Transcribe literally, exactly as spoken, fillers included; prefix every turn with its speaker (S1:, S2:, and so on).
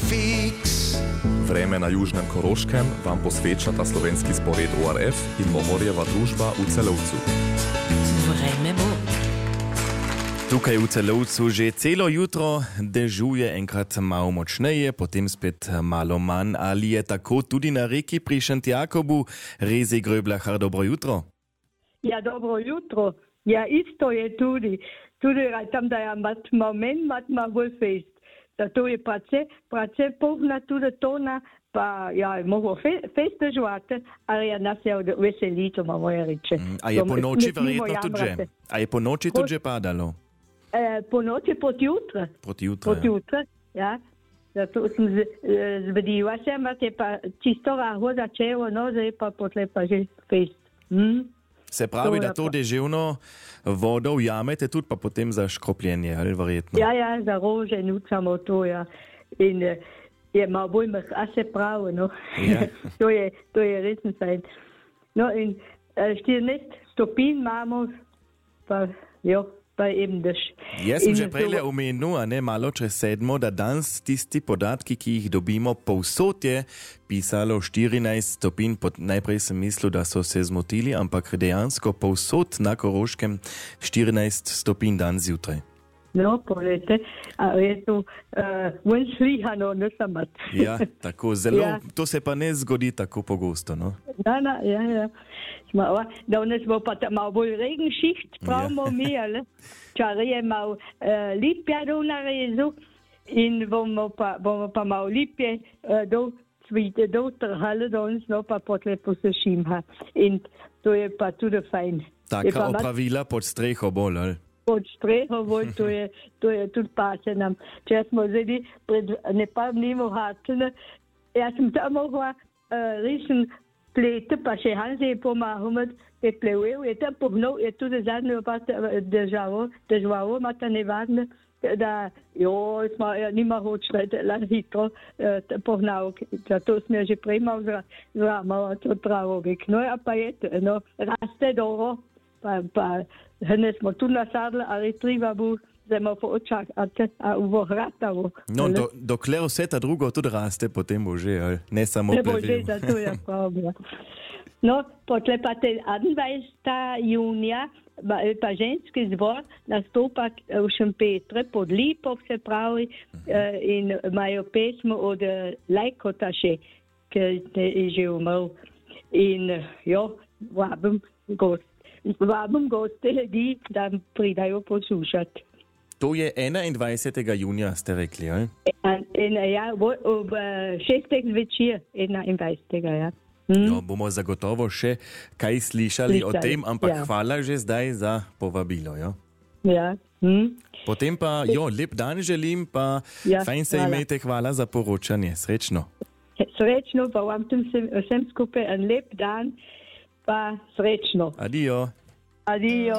S1: fix.
S2: Vreme na južnem Koroškem vam posveča ta slovenski spored O R F in Mohorjeva družba v Celovcu.
S3: Vreme bo.
S4: Tukaj v Celovcu že celo jutro dežuje, enkrat malo močneje, potem spet malo manj. Ali je tako tudi na reki pri Šentjakobu? Rezi Gröblachar, dobro jutro.
S5: Ja, dobro jutro. Ja, isto je tudi. Tudi tam, da je mat moment, mat ma bolj fest. Da to je prace, prace povna tudi tona, pa ja, mogo fe, feste žuvate, ali ja nas je veseli, to imamo je reče.
S4: Mm, a je po noči verjetno tudi že? A je po noči tudi že padalo?
S5: E, po noči proti jutra.
S4: Proti jutra,
S5: Proti jutra, ja. Zato sem z, zvedila se, imate pa čisto raho začelo, no, zdaj pa potle pa že fest. Hm?
S4: Se pravi, da to deževno vodo ujamete tudi pa potem za škropljenje, ali verjetno?
S5: Ja, ja, za rože nucamo to, ja. In je malo bolj mrh, a se pravi, no.
S4: Ja.
S5: to, je, to je resno fajn. No in štirinajst stopinj imamo, pa jo, pa eben dež.
S4: Jaz sem
S5: In
S4: že prej
S5: to-
S4: omenil, a ne, malo čez sedmo, da danes tisti podatki, ki jih dobimo povsod, je pisalo štirinajst stopinj. Pod, najprej sem mislil, da so se zmotili, ampak dejansko povsod na Koroškem štirinajst stopinj dan zjutraj.
S5: No, povete, a je to uh, ven slihano, ne samat.
S4: Ja, tako zelo,
S5: Ja.
S4: to se pa ne zgodi tako pogosto, no?
S5: Da, da, ja, ja. Smo, danes bo pa ta malo bolj regenšiht, pravimo
S4: Ja.
S5: mi, ali? Včeraj je malo uh, lipja dol narezu in bomo pa, bomo pa malo lipje uh, dol cvite, dol trhali danes, no pa potle posešimha. In to je pa tudi fajn. Je
S4: Taka
S5: pa mat-
S4: opravila pod streho bolj, ali?
S5: pod streho, bolj, to je, to je tudi pase nam. Če smo zdaj pred nepar dni mohatne, jaz sem tam mogla uh, rešen plete, pa še Hanze je pomagal, je plevel, je tam pohnul, je tudi zadnjo pa državo, državo, ima ta nevadne, da jo, smo, ja, nima hočne, da hitro uh, pohnal, zato smo že prej mal zramala to travo vek. No, ja, pa je, no, raste dobro, pa, pa ne smo tu nasadli, ali treba bo, zdaj po očak, a, a uvo hratavo.
S4: No, do, dokler vse ta drugo tudi raste, potem bo že, ali? Ne samo
S5: Ne bo že,
S4: plevil.
S5: da to je pravda. No, potle pa te dvaindvajsetega junija pa, pa ženski zbor nastopa v Šempetre pod Lipov, se pravi, uh, in imajo pesmo od uh, Lajkota še, ki je že umrl. In uh, jo, vabim gost. Vabim goste ljudi, da pridajo poslušati.
S4: To je enaindvajsetega junija, ste rekli, ali?
S5: In, in ja, v, v šestih zvečer, enaindvajsetega, ja. Hm?
S4: Jo, bomo zagotovo še kaj slišali o
S5: Slišali,
S4: tem, ampak
S5: ja.
S4: hvala že zdaj za povabilo. Jo?
S5: Ja. Hm?
S4: Potem pa, jo, lep dan želim, pa
S5: Ja,
S4: fajn se
S5: hvala.
S4: imejte, hvala za poročanje. Srečno.
S5: Srečno, pa vam tam vsem, vsem skupaj en lep dan, pa srečno.
S4: Adijo.
S5: Adijo.